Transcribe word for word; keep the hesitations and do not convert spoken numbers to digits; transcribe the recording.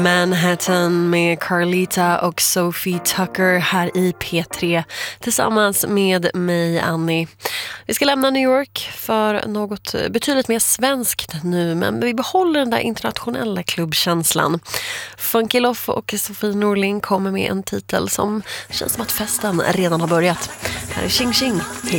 Manhattan med Carlita och Sophie Tucker här i P tre tillsammans med mig, Annie. Vi ska lämna New York för något betydligt mer svenskt nu, men vi behåller den där internationella klubbkänslan. Funky Love och Sofie Norling kommer med en titel som känns som att festen redan har börjat. Här är Ching Ching. Hej!